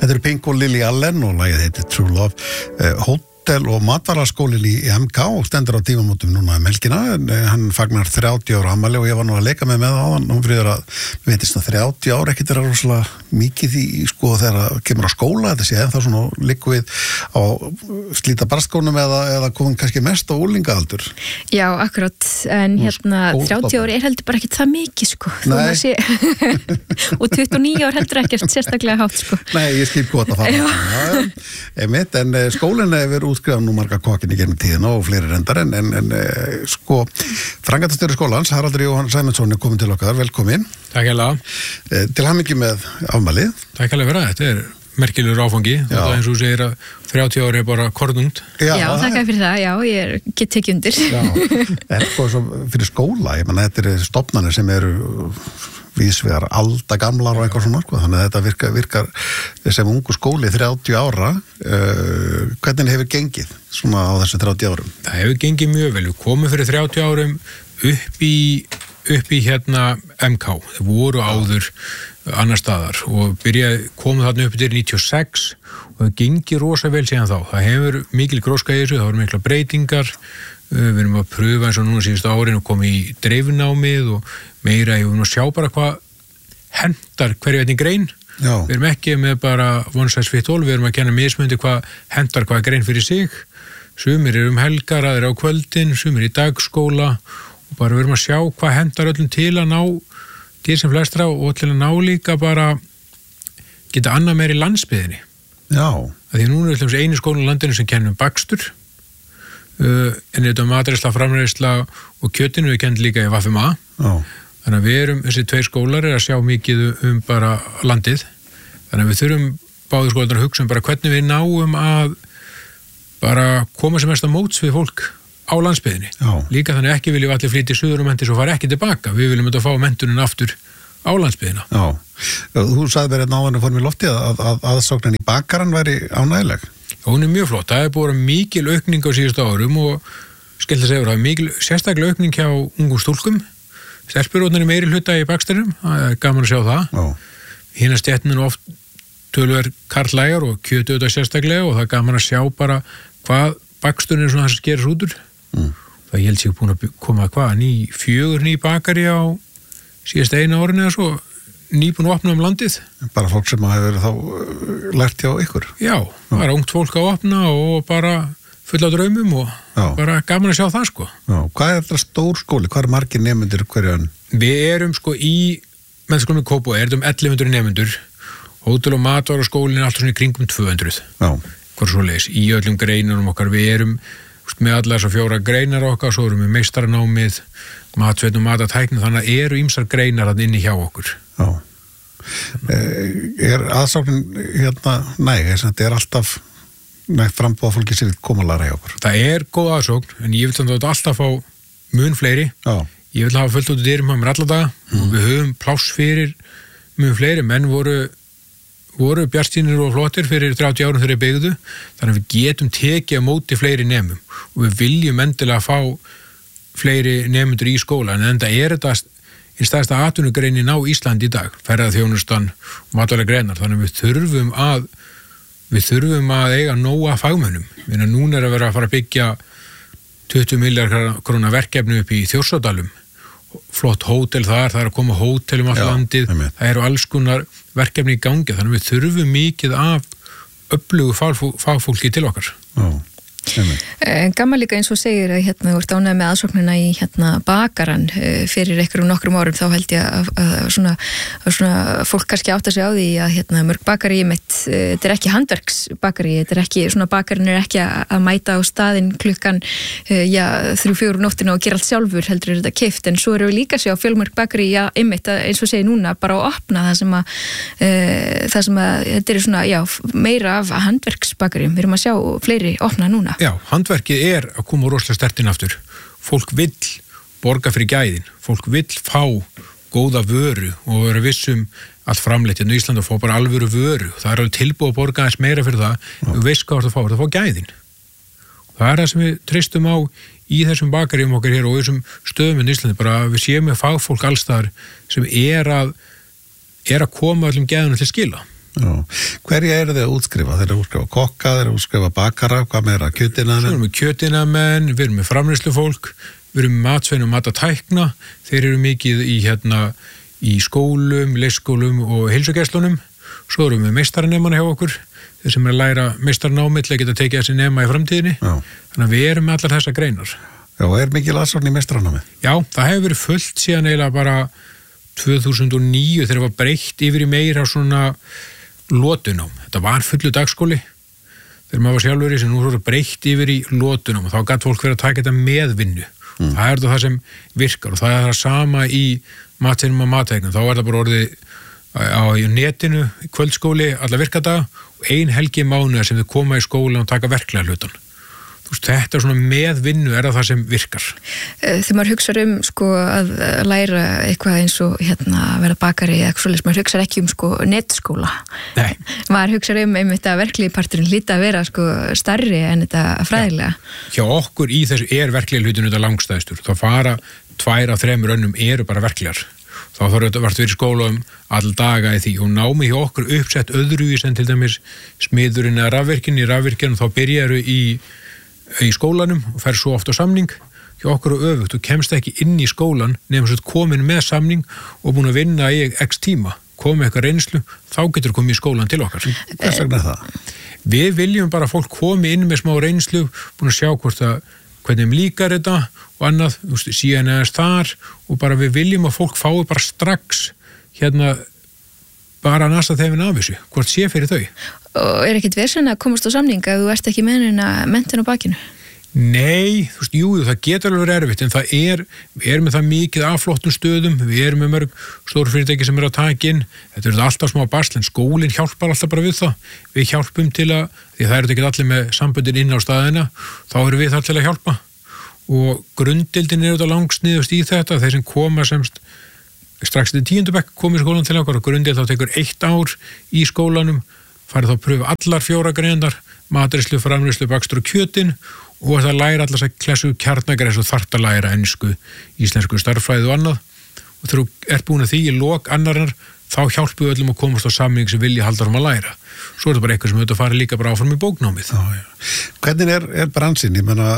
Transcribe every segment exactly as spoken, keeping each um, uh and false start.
Þetta eru Pink og Lily Allen og lagið heitir True Love. Uh, Hótel- og matvaraskólinn í M K stendur á tímamótum núna um helgina, en uh, hann fagnar þrjátíu ára afmæli og ég var nú að leika með með á hann og friður að við veitist að þrjátíu ára ekkert er að rosalega mikið í sko þegar kemur á skóla, þetta sé en þá svona liggur við á slíta barskónum eða, eða komum kannski mest á úlingaaldur. Já, akkurat, en hérna þrjátíu ári er heldur bara ekki það mikið sko. Sé... og tuttugu og níu ár heldur ekkert sérstaklega hátt sko. Nei, ég skil gott að fara. Einmitt, en skólinn hefur útskrifað nú marga kokkin í gegnum tíðina og fleiri reyndar, en, en, en sko, framkvæmdastjóri skólans, Haraldur Jóhann Sæmundsson er komin til okkar, velkomin. Takk hérlega. Til hamingju með afmælið. Takk hérlega fyrir það, þetta er merkilegur áfangi, þetta er eins og segir að þrjátíu ári er bara kornungt. Já, já takk fyrir það, já, ég er, get tekið undir. Já, en sko fyrir skóla, ég menna þetta er stofnanir sem eru vísvegar alda gamlar og eitthvað svona, sko, þannig að þetta virkar, virkar sem ungu skóli þrjátíu ára, uh, hvernig hefur gengið svona á þessu þrjátíu árum? Það hefur gengið mjög vel, við komum fyrir þrjátíu árum upp í, upp í hérna M K, þeir voru áður annar staðar og byrjaði, komum þarna upp til níutíu og sex og það gengið rosa vel síðan þá, það hefur mikil gróska í þessu, það voru mikla breytingar, við erum að pröfa eins og núna síðustu árin og koma í dreifnámið og meira, ég vil nú sjá bara hvað hendar hverju einnig grein. Já. Við erum ekki með bara one size fits all, við erum að kenna mismundi hvað hendar hvað grein fyrir sig, sumir eru um helgar, aðrir á kvöldin, sumir í dagskóla og bara við erum að sjá hvað hendar öllum til að ná til sem flestra og til að ná líka bara geta annað meir í landsbyðinni. Já. Því núna er alltaf einu skólinn á landinu sem kennum bakstur, Uh, en þetta matreiðsla, framreiðsla og kjötinu við kennum líka í V M A. Já. Þannig að við erum, þessi tveir skólar er að sjá mikið um bara landið, þannig að við þurfum báðu skólarnar að hugsa um bara hvernig við náum að bara koma sem mest að móts við fólk á landsbyðinni. Já. Líka þannig ekki viljum við allir flytja í suður og menti svo fara ekki tilbaka, við viljum þetta fá mentunin aftur á landsbyðina. Já, þú sagði verið náðan að fórum í lofti að, að, að aðsóknin í bakaran væri ánægileg. Hún er mjög flott, það er búin mikil aukning á síðustu árum og skemmt að segja það er mikil sérstaklega aukning hjá ungum stúlkum, stelpurótnir er meiri hluta í bakstærum, það er gaman að sjá það. Já. Hina stéttin er oft tölver karlægar og kjötu þetta sérstaklega og það er gaman að sjá bara hvað baksturinn er svona þess að skerast útur. Mm. Það ég held sér búin að koma hvað, ný fjögur ný bakari á síðast eina árin eða svo, nýbúin að opna um landið. Bara fólk sem hefur þá lært hjá ykkur? Já, það er ungt fólk að opna og bara fulla draumum og Já. Bara gaman að sjá það sko. Já, hvað er þetta stór skóli? Hvað er margir nemendur hverju enn? Við erum sko í mennskólinu Kópavogi, erum um ellefu hundruð nemendur, hótel- og matvaraskólinn er alltaf svona í kringum tvö hundruð. Já. Hvað er svo leis? Í öllum greinunum okkar, við erum með allar þessar fjóra greinar okkar, svo erum við meistaranámið, matsveitn og matatækni, þannig að eru ýmsar greinar að inni hjá okkur. Já. Er aðsóknin hérna næg, þetta er alltaf nægt frambúða fólki sem vil koma að læra hjá okkur? Það er góð aðsókn, en ég vil þannig að alltaf fá mun fleiri. Já. Ég vil hafa fullt út í dyrum hjá mér alla daga mm. og við höfum pláss fyrir mun fleiri, menn voru voru bjartsýnir og flottir fyrir þrjátíu árum þegar byggðu, þannig að við getum tekið á móti fleiri nemum og við viljum endilega fá fleiri nemendur í skóla, en enda er þetta einn stærsta atvinnugreinin á Íslandi í dag, ferðaþjónustan og matvæla greinar, þannig að við þurfum að við þurfum að eiga nóga fagmönnum. Við erum núna er að vera að fara að byggja tuttugu milljarða króna verkefni upp í Þjórsárdalum, flott hótel þar, það er að koma hótelum á landið, það eru alls konar verkefni í gangi, þannig að við þurfum mikið af öflugu fagfólki til okkar. Já. Gaman líka eins og segir að hérna, þú ert ánægð með aðsóknina í hérna, bakaran fyrir einhverjum nokkrum árum, þá held ég að, að, svona, að svona, fólk kannski átta sig á því að hérna, mörg bakari mitt, þetta er ekki handverksbakari, þetta er ekki, svona bakarin er ekki að mæta á staðinn klukkan já, þrjú, fjögur nóttina og gera allt sjálfur, heldur er þetta keypt, en svo eru við líka að sjá fjölmörg bakari, já, einmitt, eins og segir núna, bara að opna það sem að, e, það sem að, þetta er svona, já, meira af handverksbakari, við erum að sjá fleiri opna núna. Já, handverkið er að koma rosalega stertinn aftur. Fólk vill borga fyrir gæðin, fólk vill fá góða vöru og vera vissum allt framleitt í Íslandi og fá bara alvöru vöru. Það er alveg tilbúið að borga aðeins meira fyrir það, við veist hvað það fá, það fá gæðin. Það er það sem við treystum á í þessum bakaríum okkar hér og þessum stöðum í Íslandi, bara við séum með fagfólk allstaðar sem er að, er að koma öllum gæðunum til skila. Já. Hverja eru þið að útskrifa? Þeir eru að útskrifa kokka, þeir eru að útskrifa bakara, hvað meira, kjötinamenn? Við erum með kjötinamenn, við erum með framleiðslufólk, við erum með matsvein og matatækna, þeir eru mikið í, hérna, í skólum, leikskólum og heilsugæslunum, svo erum við meistaranemana hjá okkur, þeir sem er að læra meistarnámi til að geta tekið þessi nema í framtíðinni, Já. Þannig að við erum með allar þessar greinar. Já, og er mikil aðsókn í meistaranámi? Já, það hefur verið fullt síðan eiginlega bara tvö þúsund og níu þegar það var breytt yfir í meira svona lotunám. Þetta var fullu dagskóli þegar maður var sjálfur í sem nú er það breytt yfir í lotunám og þá gæti fólk verið að taka þetta með vinnu. Mm. Það er það sem virkar og það er það sama í matseginum og matæknum. Þá er það bara orðið á netinu, í kvöldskóli, alla virkadaga og ein helgi í mánuði sem þau koma í skóla og taka verklega hlutan. Þetta er svona með vinnu, er það það sem virkar? Þegar maður hugsa um sko að læra eitthvað eins og hérna vera bakari eða eitthvað svolítið, maður hugsa ekki um sko netskóla. Nei. Maður hugsa um einmitt að verklegi parturinn hlýta að vera sko starri en þetta fræðilega. Já. Hjá okkur í þessu er verklegi hlutinu þetta langstæðstur. Það fara tvær af þremur önnum eru bara verklegar. Þá þarf þetta vart verið skóla um all daga í því og námi hjá okkur uppsett öðruvís en til dæmis smiðurinn eða rafvirkinn í rafvirkinn og þá byrjaru í í skólanum og fer svo oft á samning hjá okkur og öfugt, þú kemst ekki inn í skólan nefnum svo komin með samning og búin að vinna í x tíma komið eitthvað reynslu, þá getur komið í skólan til okkar. Hvers vegna það? Við viljum bara að fólk komi inn með smá reynslu, búin að sjá hvort að hvernig þeim líkar þetta og annað, síðan eðast þar og bara við viljum að fólk fái bara strax hérna bara næsta þefin af þessu, hvort sé fyrir þau. Og er ekkit vesen að komast á samning að þú ert ekki með henni mentin á bakinu? Nei, þú veist, jú, það getur alveg verið erfitt, en það er, við erum með það mikið af flottum stöðum, við erum með mörg stóru fyrirtæki sem er að taka inn, þetta er alltaf smá basl, en skólinn hjálpar alltaf bara við það, við hjálpum til að, því það eru ekki allir með samböndin inn á staðina, þá erum við þar til að hjálpa, og grundildin er auðvitað langsniðust í þetta, þeir sem koma semst, strax til tíundu bekk komið í skólan til okkar og grundild þá tekur eitt ár í skólanum, farið þá að pröfu allar fjóra greinar, matreiðslu, framleiðslu, bakstur og kjötin og það læra allar þess að klessu kjarnagreis og þarft að læra ensku, íslensku starffræði og annað og þegar þú ert búin að því í lok annarinnar þá hjálpu við öllum að komast á samning sem vilja halda um að læra. Svo er þetta bara eitthvað sem auðvitað fara líka bara áfram í bóknámið. Já, já. Hvernig er, er bransinn? Ég menna,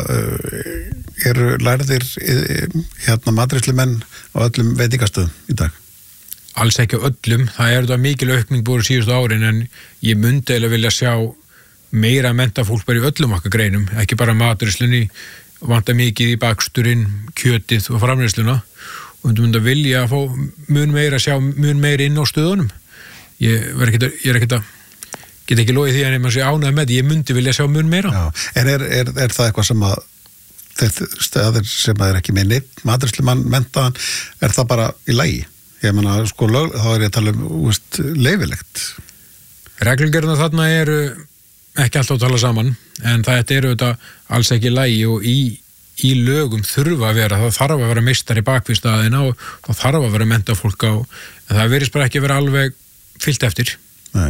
eru lærðir hérna matreiðslumenn á öllum veitingastöðum í dag? Alls ekki á öllum. Það er þetta mikil aukning búið síðustu árin en ég myndi eða vilja sjá meira mentafólk bara í öllum okkar greinum, ekki bara matreiðslunni, vanta mikið í baksturinn, kjötið og framleiðsluna og við myndum að vilja að fá mun meira sjá mun meira inn á stöðunum. Ég, ekki, ég er ekkert að get ekki logið því að maður sé ánægð með því, ég myndi vilja sjá mun meira. Já, en er, er, er það eitthvað sem að þeir stöðir sem að er ekki með neitt matreiðslumann menntaðan, er það bara í lagi? Ég menna, sko, lög, þá er ég að tala um úst, leifilegt. Reglugerðina þarna eru ekki alltaf að tala saman, en það eru þetta alls ekki í lagi og í í lögum þurfa að vera, það þarf að vera meistari bakvið staðina og það þarf að vera mentafólk á, en það verðist bara ekki að vera alveg fyllt eftir. Nei.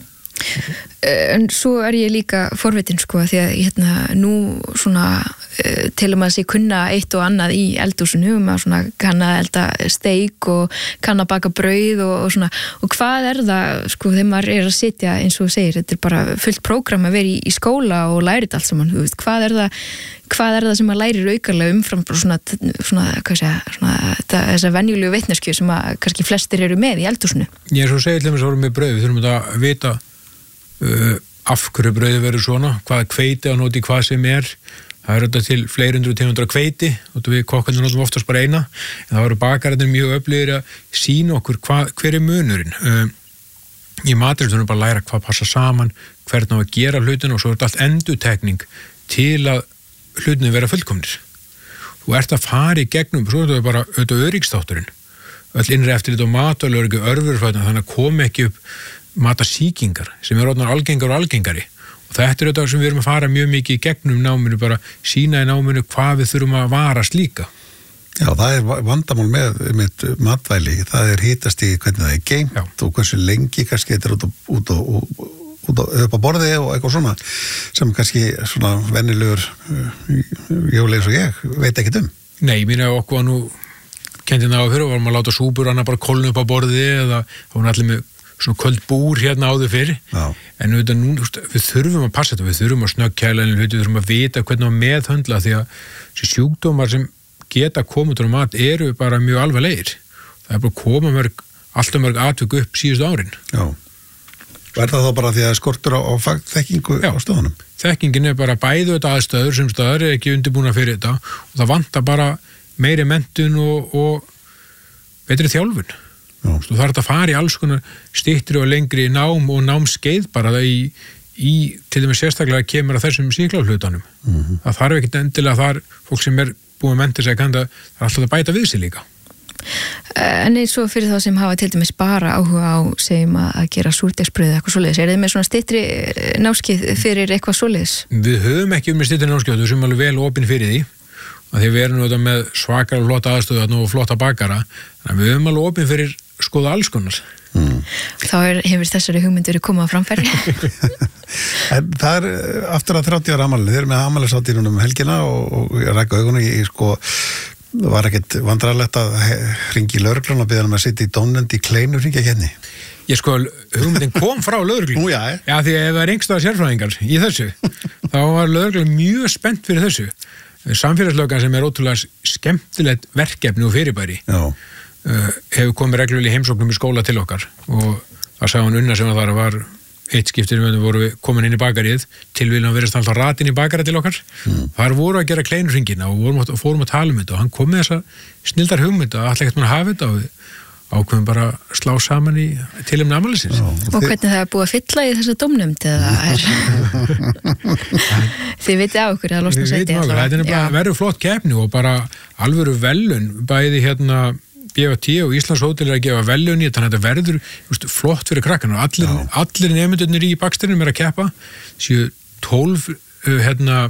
En svo er ég líka forvitin sko því að hérna nú svona til að maður sé kunna eitt og annað í eldhúsinu, maður svona kann að elda steik og kann að baka brauð og, og svona, og hvað er það sko þegar maður er að sitja eins og segir, þetta er bara fullt prógram að vera í, í skóla og lærið allt saman, þú veist, hvað er það hvað er það sem maður lærir aukarlega umfram svona, svona, hvað segja, svona þessa venjulegu vitneskju sem að kannski flestir eru með í eldhúsinu? Ég er svo segið til þess að voru með brauð, við þurfum að vita uh, af hverju brauði verður svona, hvað hveiti á noti hvað sem er, það er þetta til fleiri hundru tegundra hveiti og við kokkarnir notum oftast bara eina, en það voru bakararnir mjög öflugir að sína okkur hvað, hver er munurinn. Uh, í maturinn þurfum bara að læra hvað passa saman, hvernig á að gera hlutin og svo er þetta allt endurtekning til að hlutinni vera fullkomnir. Þú ert að fara í gegnum, svo er þetta bara auðvitað öryggstátturinn. Öll innri eftir þetta matalörgu örfurfætna, þannig að komi ekki upp matasýkingar sem er orðnar algengar og algengari. Og þetta er auðvitað sem við erum að fara mjög mikið í gegnum náminu, bara sína í náminu hvað við þurfum að varast líka. Já, það er vandamál með, með matvæli, það er hitast í hvernig það er geimt og hversu lengi kannski þetta er út og, út og, og út á, upp á borði og eitthvað svona sem kannski svona vennilegur jólegs og ég veit ekkert um. Nei, mér er okkur að nú kendin það á fyrir og varum að láta súpur hana bara kólna upp á borði eða þá var allir með svona köld búr hérna áður fyrr Já. en við, nú, við þurfum að passa þetta, við þurfum að snöggkæla en við þurfum að vita hvernig að meðhöndla því að þessi sjúkdómar sem geta komið úr mat eru bara mjög alvarlegir. Það er bara að koma mörg, alltaf mörg atvik upp síðustu árin. Já. Er það þá bara því að skortur á, á þekkingu á stöðunum? Þekkingin er bara bæðu þetta aðstöður sem stöður er ekki undirbúna fyrir þetta og það vantar bara meiri menntun og, og betri þjálfun. Þú þarf að fara í alls konar styttri og lengri nám og námskeið bara það í, í til dæmis sérstaklega kemur að þessum síkláhlutanum. Mm-hmm. Það þarf ekki endilega þar fólk sem er búið að mennta sig að kanda, það er alltaf að bæta við sig líka. En eins og fyrir þá sem hafa til dæmis bara áhuga á segjum að gera súrdegsbrauð eitthvað svoleiðis, er þið með svona styttri námskeið fyrir eitthvað svoleiðis? Við höfum ekki með styttri námskeið, við sem alveg vel opin fyrir því að því við erum þetta með svakar og flotta aðstöðu og flotta bakara, þannig að við höfum alveg opin fyrir skoða alls konar. Mm. Þá er, hefur þessari hugmyndur komið á framfæri. En það er aftur að þrjátíu ára afmæli, þeir eru með afmælishátíðin um helgina og, og ég rækka augunum í sko það var ekkert vandræðalegt að hringi í lögregluna og biðja hann að sitja í dómnefnd í kleinu hringjakeppni. Ég sko, hugmyndin kom frá lögreglunni. Nú já. Já, því að ef það er einhverstaðar sérfræðingar í þessu, þá var lögreglan mjög spennt fyrir þessu. Samfélagslöggan sem er ótrúlega skemmtilegt verkefni og fyrirbæri uh, hefur komið reglulega í heimsóknum í skóla til okkar og það sagði hann Unna sem að það var eitt skiptir við voru við komin inn í bakarið tilvíðan að verðast alltaf ratin í bakara til okkar mm. þar voru að gera kleinurhringina og vorum að, fórum að tala um þetta og hann kom með þessa snildar hugmynd að alltaf ekkert mann hafa þetta og við ákveðum bara að slá saman í tilumni afmælisins. Og hvernig það er búið að fylla í þessa dómnefnd eða er þið vitið á okkur að losna sæti þetta er bara verður flott keppni og bara alvöru velun bæði hérna B V T og Íslands hótel er að gefa velunni þannig að þetta verður just, flott fyrir krakkan og allir, allir nefndurnir í bakstrinum er að keppa séu tólf uh, hérna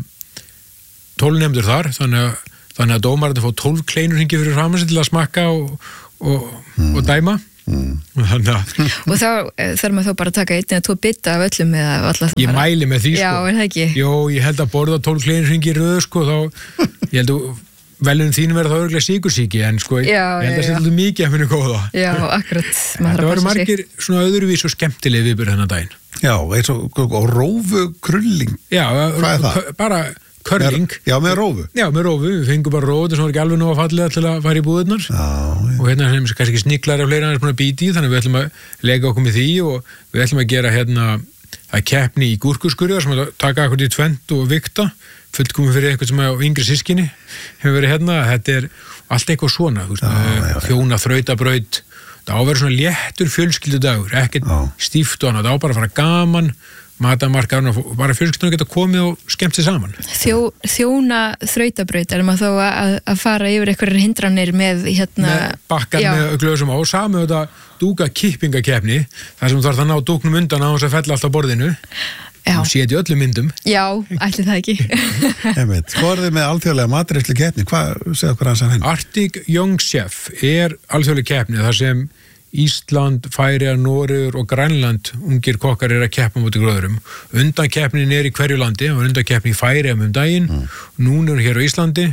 tólf nefndur þar þannig að, þannig að dómararnir fá tólf kleinurhringi fyrir framan sig til að smakka og, og, mm. og dæma mm. þannig að og þá þarf maður þá bara að taka einn eða tvo bita af öllum eða alltaf ég bara... mæli með því sko já, er það ekki? Jó, ég held að borða tólf kleinurhringi í röð sko þá ég held að velun þín verður þá örgulega síkursíki en sko já, ég held að það setja mikið að finna góða. Já, akkurat. Það var margir svona öðruvís og skemmtileg viðbyrð þennan daginn. Já, eins og, og rófu krulling. Já, hvað er það? Bara körling. Já, með rófu. Já, með rófu. Við fengum bara rófu sem var ekki alveg nú að fallega til að fara í búðurnar. Já, já. Og hérna sem kannski ekki sniklar af fleira en er svona bíti þannig við ætlum að lega okkur með því og við ætlum að gera hérna að keppni í gúrkuskurðar sem að taka okkur í tvent og vikta fullkomum fyrir eitthvað sem á yngri sískinni hefur verið hérna, þetta er allt eitthvað svona, þú veist, hjóna þrautabraut, það áverður svona léttur fjölskyldudagur, ekkert stíft og annað, það á bara að fara gaman matamarkar og bara fjölskyldunum geta komið og skemmt sér saman. Þjó, þjóna þrautabraut, er maður þá að, að fara yfir einhverjar hindranir með hérna... Með bakkar já. Með glösum á og samu þetta dúka kippingakeppni, þar sem þú þarf að ná dúknum undan á þess að fella alltaf borðinu. Þú séð í öllum myndum. Já, ætli það ekki. Einmitt. Hvað er þið með alþjóðlega matreiðslu keppni? Hvað segðu okkur hans að henni? Arctic Young Chef er alþjóðlega keppni þar sem Ísland, Færeyjar, Noregur og Grænland ungir kokkar er að keppa mútið gróðurum. Undankeppnin er í hverju landi, og undankeppni í Færeyjum um daginn, mm. núna er hún hér á Íslandi,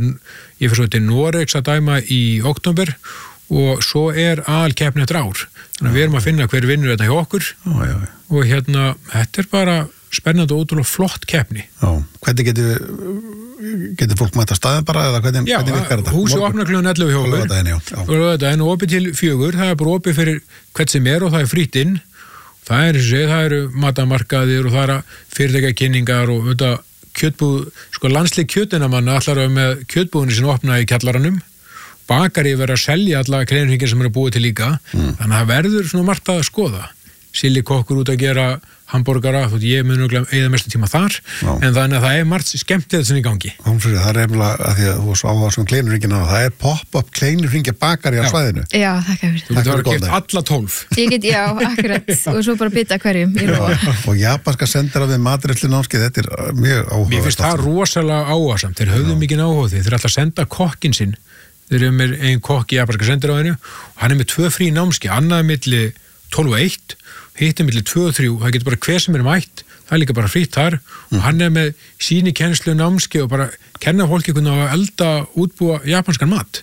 ég fyrir svo til Noregs að dæma í október og svo er aðalkeppni eftir ár. Þannig að við erum að finna hver vinnur þetta hjá okkur já, já, já. og hérna, þetta er bara spennandi og ótrúlega flott keppni. Já, hvernig getur getur fólk mæta staðin bara eða hvernig, já, hvernig virkar þetta? Já, húsi opnar klukkan ellefu hjá okkur. Það er nú opið til fjögur, það er bara opið fyrir hvert sem er og það er frýtt inn. Það er þessi, það eru matamarkaðir og það er fyrirtækjakynningar og þetta kjötbúð, sko landsleik kjötinamann allar með kjötbúðinu sem opnaði í kjallaranum. Bakari verið að selja alla kleinurhringir sem eru búið til líka mm. þannig að það verður svona margt að skoða Silli kokkur út að gera hambúrgara þú veit ég mun nöglega eða mestu tíma þar Já. En þannig að það er margt skemmtilegt sem í gangi Hómsfrið, það er efnilega að því að þú svo á það sem kleinurhringina það er pop-up kleinurhringja bakari á svæðinu Já, þakka fyrir Þú getur að keypt alla tólf Ég get, já, akkurat og svo bara bita hverjum Og japanska sendara við matreiðslu námskeið þetta er mjög áhuga Mér finnst það rosalega áhugasamt þeir höfðu mikið áhuga því þeir ætla að senda kokkinn sinn þeir eru með einn kokk í japanska sendiráðinu og hann er með tvö frí námskeið annað milli tólf og eitt hitt er milli tvö og þrjú, það getur bara hver sem er mætt það er líka bara frítt þar mm. og hann er með síni kennslu námskeið og bara kenna fólki hvernig að elda útbúa japanskan mat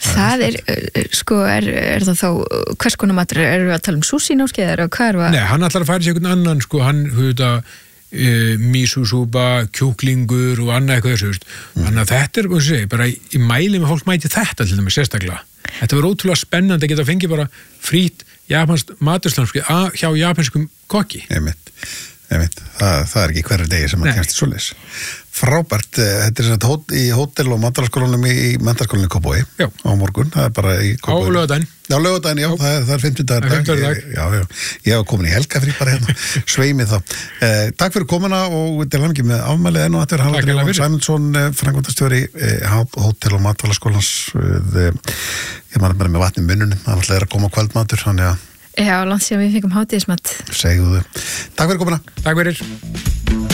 Það er, sko, er, er það þá, hvers konar matur, erum við að tala um sushi námskeið eða hvað er það? Nei, hann ætlar að færa sér einhvern annan, sko, hann, þú veit að uh, mísúsúpa, kjúklingur og annað eitthvað þessu, mm. þannig að þetta er, hvað sé, bara í mæli með fólk mæti þetta til dæmis sérstaklega. Þetta verður ótrúlega spennandi að geta að fengi bara frít japansk maturslandskeið hjá japanskum kokki. Einmitt, einmitt, það, það er ekki hverju degi sem að kemst í svoleiðis. Frábært, þetta er svona hót, í hótel og mataraskólanum í menntaskólanum í Kópavogi á morgun, það er bara í Kópavogi. Á laugardaginn. Já, laugardaginn, já, það er, það er fimmtudagur dag. Það er fimmtudagur dag. Já, já, ég hef komin í helgafrí bara hérna, sveimið þá. Eh, takk fyrir komuna og til hamingju með afmælið enn og aftur. Takk fyrir fyrir. Sæmundsson, framkvæmdastjóri eh, hótel og mataraskólans, eh, ég mann bara með vatni í munnunum, það ætlaði að koma kvöldmatur, þannig að Já, langt síðan við fengum hátíðismat. Segðu þau. Takk fyrir komuna. Takk fyrir.